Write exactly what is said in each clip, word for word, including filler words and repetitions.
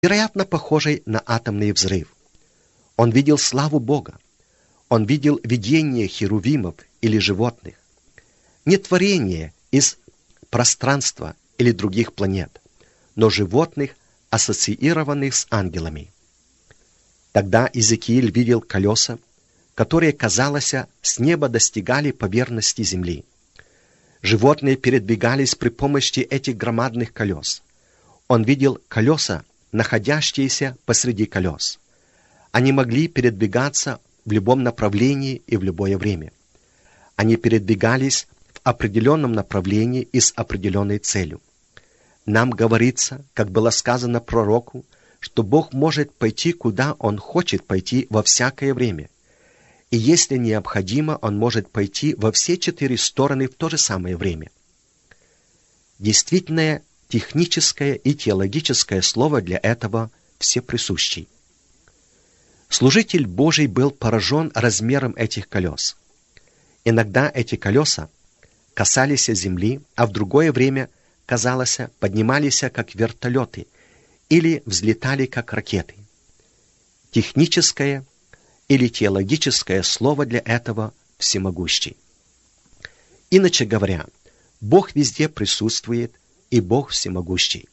вероятно, похожей на атомный взрыв. Он видел славу Бога. Он видел видение херувимов или животных. Не творение из пространства или других планет, но животных, ассоциированных с ангелами. Тогда Иезекииль видел колеса, которые, казалось, с неба достигали поверхности земли. Животные передвигались при помощи этих громадных колес. Он видел колеса, находящиеся посреди колес. Они могли передвигаться в любом направлении и в любое время. Они передвигались в определенном направлении и с определенной целью. Нам говорится, как было сказано пророку, что Бог может пойти, куда Он хочет пойти во всякое время. И если необходимо, Он может пойти во все четыре стороны в то же самое время. Действительное техническое и теологическое слово для этого всеприсущий. Служитель Божий был поражен размером этих колес. Иногда эти колеса касались земли, а в другое время, казалось, поднимались как вертолеты или взлетали как ракеты. Техническое или теологическое слово для этого всемогущий. Иначе говоря, Бог везде присутствует, и Бог всемогущий.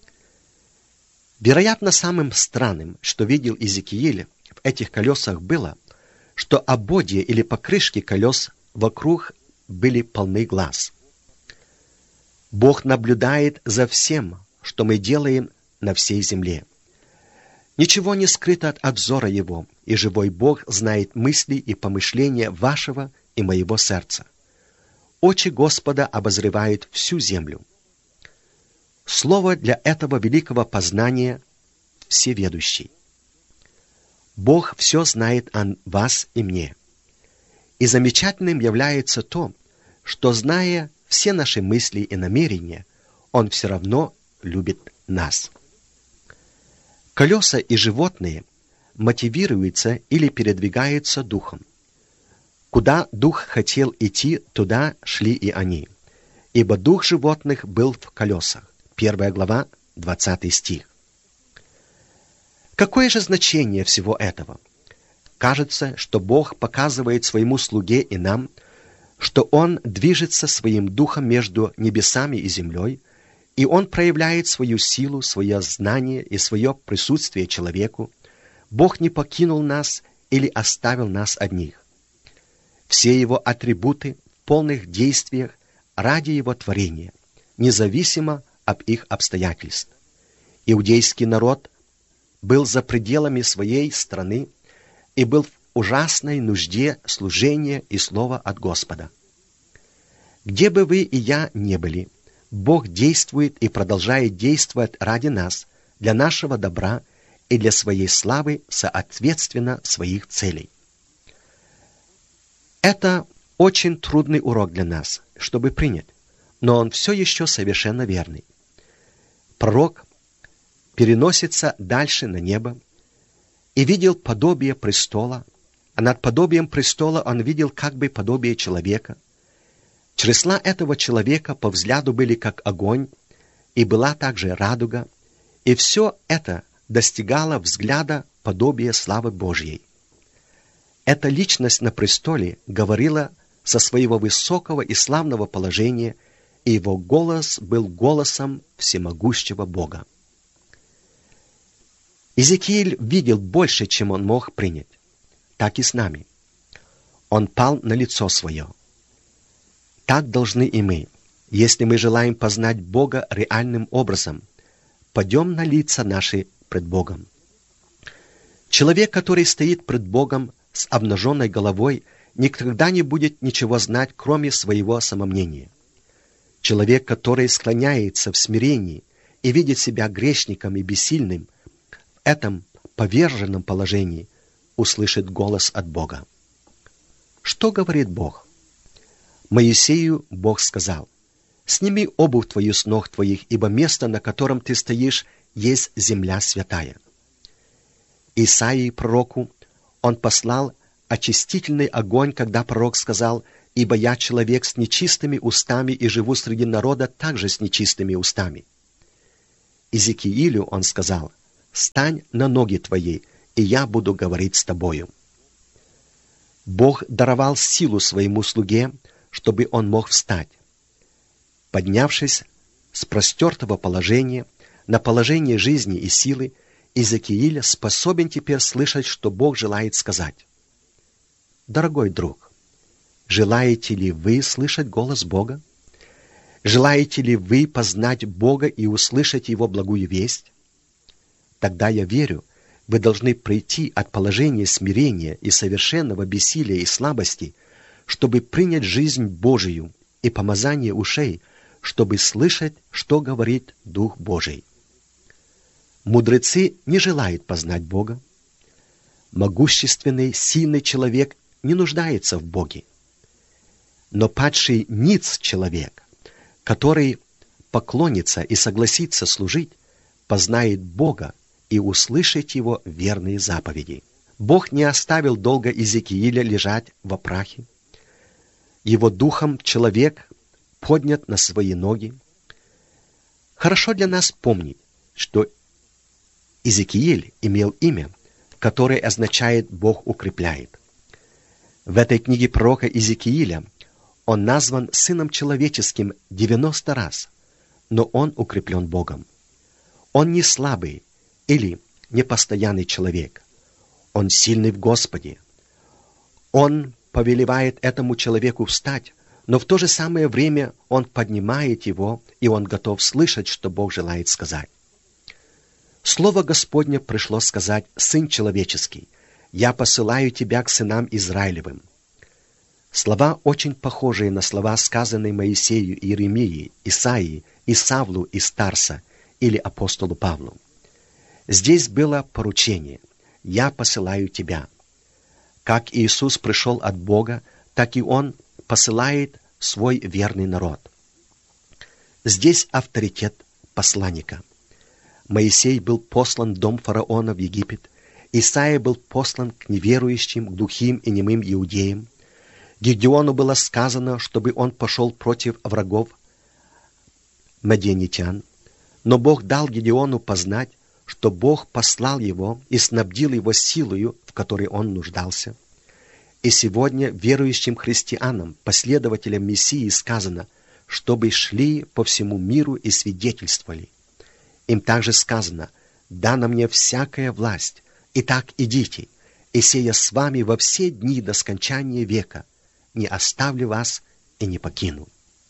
Вероятно, самым странным, что видел Иезекииль в этих колесах, было, что ободья или покрышки колес вокруг были полны глаз. Бог наблюдает за всем, что мы делаем на всей земле. Ничего не скрыто от взора Его, и живой Бог знает мысли и помышления вашего и моего сердца. Очи Господа обозревают всю землю. Слово для этого великого познания — всеведущий. Бог все знает о вас и мне. И замечательным является то, что, зная все наши мысли и намерения, Он все равно любит нас. Колеса и животные мотивируются или передвигаются духом. Куда дух хотел идти, туда шли и они. Ибо дух животных был в колесах. Первая глава, двадцатый стих. Какое же значение всего этого? Кажется, что Бог показывает своему слуге и нам, что Он движется своим духом между небесами и землей, и Он проявляет свою силу, свое знание и свое присутствие человеку. Бог не покинул нас или оставил нас одних. Все Его атрибуты в полных действиях ради Его творения, независимо от их обстоятельств. Иудейский народ был за пределами своей страны и был в ужасной нужде служения и слова от Господа. Где бы вы и я не были, Бог действует и продолжает действовать ради нас, для нашего добра и для своей славы, соответственно своих целей. Это очень трудный урок для нас, чтобы принять, но он все еще совершенно верный. Пророк переносится дальше на небо и видел подобие престола, а над подобием престола он видел как бы подобие человека. Чресла этого человека по взгляду были как огонь, и была также радуга, и все это достигало взгляда подобия славы Божьей. Эта личность на престоле говорила со своего высокого и славного положения, и его голос был голосом всемогущего Бога. Иезекииль видел больше, чем он мог принять. Так и с нами. Он пал на лицо свое. Так должны и мы, если мы желаем познать Бога реальным образом, падем на лица наши пред Богом. Человек, который стоит пред Богом с обнаженной головой, никогда не будет ничего знать, кроме своего самомнения. Человек, который склоняется в смирении и видит себя грешником и бессильным, в этом поверженном положении услышит голос от Бога. Что говорит Бог? Моисею Бог сказал: «Сними обувь твою с ног твоих, ибо место, на котором ты стоишь, есть земля святая». Исаии пророку он послал очистительный огонь, когда пророк сказал: «Ибо я человек с нечистыми устами и живу среди народа также с нечистыми устами». Иезекиилю он сказал: «Стань на ноги твои, и я буду говорить с тобою». Бог даровал силу своему слуге, чтобы он мог встать. Поднявшись с простертого положения на положение жизни и силы, Иезекииль способен теперь слышать, что Бог желает сказать. Дорогой друг, желаете ли вы слышать голос Бога? Желаете ли вы познать Бога и услышать Его благую весть? Тогда я верю, вы должны прийти от положения смирения и совершенного бессилия и слабости, чтобы принять жизнь Божию и помазание ушей, чтобы слышать, что говорит Дух Божий. Мудрецы не желают познать Бога. Могущественный, сильный человек не нуждается в Боге. Но падший ниц человек, который поклонится и согласится служить, познает Бога и услышит Его верные заповеди. Бог не оставил долго Иезекииля лежать во прахе. Его духом человек поднят на свои ноги. Хорошо для нас помнить, что Иезекииль имел имя, которое означает «Бог укрепляет». В этой книге пророка Иезекииля он назван Сыном Человеческим девяносто раз, но он укреплен Богом. Он не слабый или непостоянный человек. Он сильный в Господе. Он повелевает этому человеку встать, но в то же самое время он поднимает его, и он готов слышать, что Бог желает сказать. Слово Господне пришло сказать: «Сын человеческий, я посылаю тебя к сынам Израилевым». Слова, очень похожие на слова, сказанные Моисею, Иеремии, Исаии, Исавлу из Тарса или апостолу Павлу. Здесь было поручение: «Я посылаю тебя». Как Иисус пришел от Бога, так и Он посылает свой верный народ. Здесь авторитет посланника. Моисей был послан в дом фараона в Египет, Исаия был послан к неверующим, глухим и немым иудеям. Гедеону было сказано, чтобы он пошел против врагов мадианитян, но Бог дал Гедеону познать, что Бог послал его и снабдил его силою, в которой он нуждался. И сегодня верующим христианам, последователям Мессии, сказано, чтобы шли по всему миру и свидетельствовали. Им также сказано: «Дана мне всякая власть, итак идите, и сея с вами во все дни до скончания века, не оставлю вас и не покину».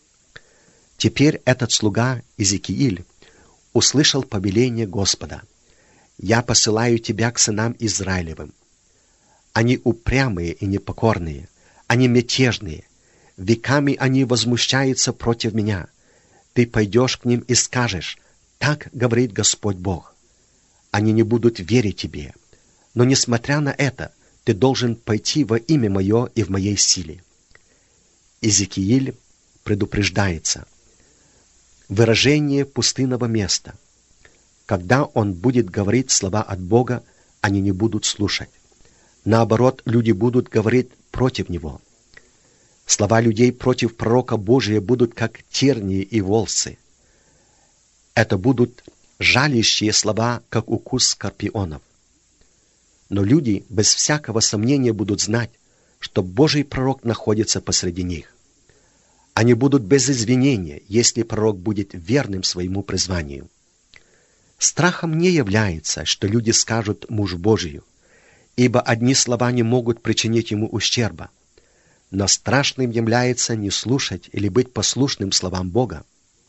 Теперь этот слуга Иезекииль услышал повеление Господа: «Я посылаю тебя к сынам Израилевым. Они упрямые и непокорные, они мятежные, веками они возмущаются против меня. Ты пойдешь к ним и скажешь: так говорит Господь Бог. Они не будут верить тебе, но, несмотря на это, ты должен пойти во имя мое и в моей силе». Иезекииль предупреждается. Выражение пустынного места. Когда он будет говорить слова от Бога, они не будут слушать. Наоборот, люди будут говорить против него. Слова людей против пророка Божия будут как тернии и волсы. Это будут жалящие слова, как укус скорпионов. Но люди без всякого сомнения будут знать, что Божий пророк находится посреди них. Они будут без извинения, если пророк будет верным своему призванию. Страхом не является, что люди скажут мужу Божию, ибо одни слова не могут причинить ему ущерба. Но страшным является не слушать или быть послушным словам Бога.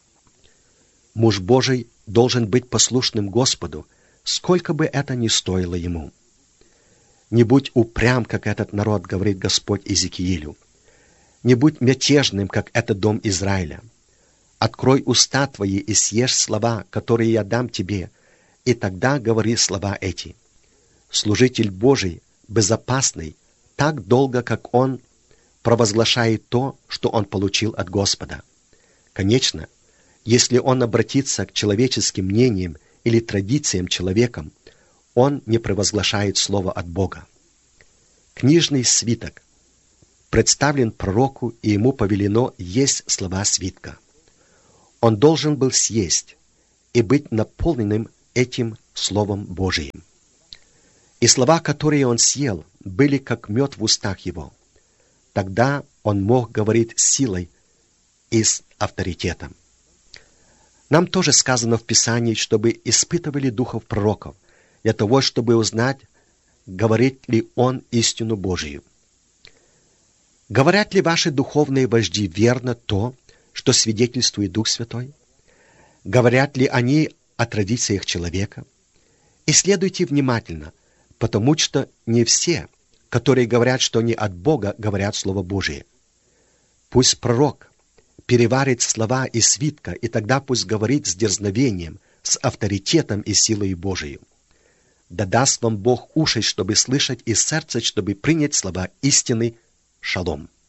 Муж Божий должен быть послушным Господу, сколько бы это ни стоило ему. «Не будь упрям, как этот народ, — говорит Господь Иезекиилю. Не будь мятежным, как этот дом Израиля. Открой уста твои и съешь слова, которые я дам тебе, и тогда говори слова эти. Служитель Божий безопасный так долго, как он провозглашает то, что он получил от Господа. Конечно, если он обратится к человеческим мнениям или традициям человеком, он не провозглашает слово от Бога. Книжный свиток представлен пророку, и ему повелено есть слова свитка. Он должен был съесть и быть наполненным этим Словом Божиим. И слова, которые он съел, были как мед в устах его. Тогда он мог говорить с силой и с авторитетом. Нам тоже сказано в Писании, чтобы испытывали духов пророков, для того, чтобы узнать, говорит ли он истину Божию. Говорят ли ваши духовные вожди верно то, что свидетельствует Дух Святой? Говорят ли они о традициях человека? Исследуйте внимательно, потому что не все, которые говорят, что они от Бога, говорят Слово Божие. Пусть пророк переварит слова из свитка, и тогда пусть говорит с дерзновением, с авторитетом и силой Божией. Да даст вам Бог уши, чтобы слышать, и сердце, чтобы принять слова истины. Шалом.